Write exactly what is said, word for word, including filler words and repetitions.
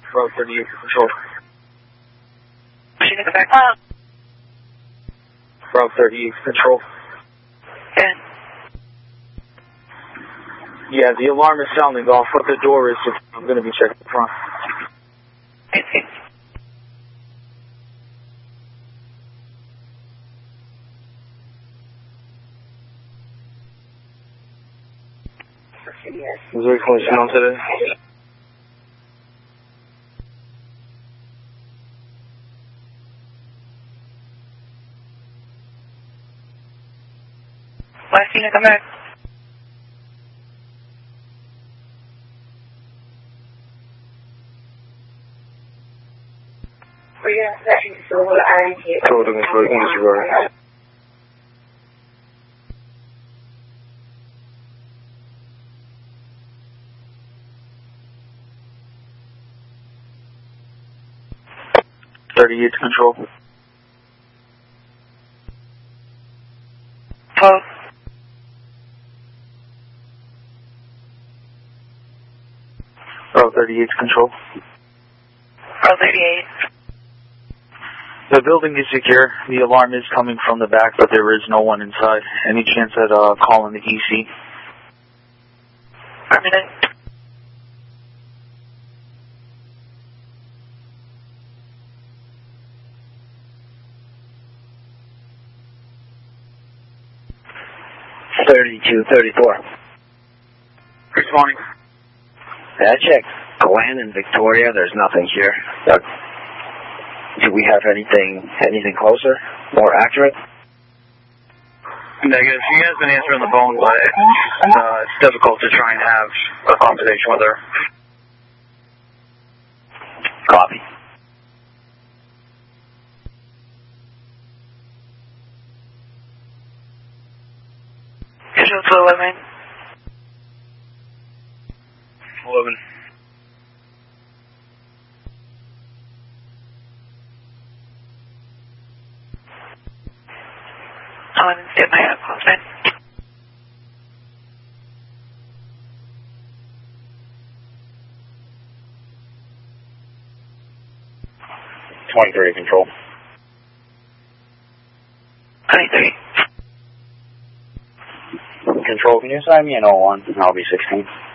Route thirty-eight to control. Machine, come back. Uh, Route thirty-eight to control. yeah. Yeah, the alarm is sounding off. What the door is, I'm going to be checking the front. Okay. Is there a collision on today? Last unit, come back. Code control, English word. thirty-eight to control. twelve. Route thirty-eight to control. Route thirty-eight. The building is secure. The alarm is coming from the back, but there is no one inside. Any chance at uh, calling the E C? One minute. thirty-two thirty-four. Responding. Yeah, I checked Glen and Victoria. There's nothing here. Uh, do we have anything anything closer, more accurate? Negative. She has been answering the phone, but uh, it's difficult to try and have a conversation with her. Copy. Visual to eleven. eleven. eleven, stand by, out, close man. twenty-three control. twenty-three. Control, can you assign me an oh one and I'll be sixteen?